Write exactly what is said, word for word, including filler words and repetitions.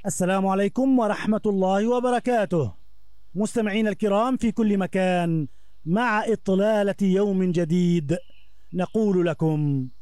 السلام عليكم ورحمة الله وبركاته. مستمعين الكرام في كل مكان، مع إطلالة يوم جديد نقول لكم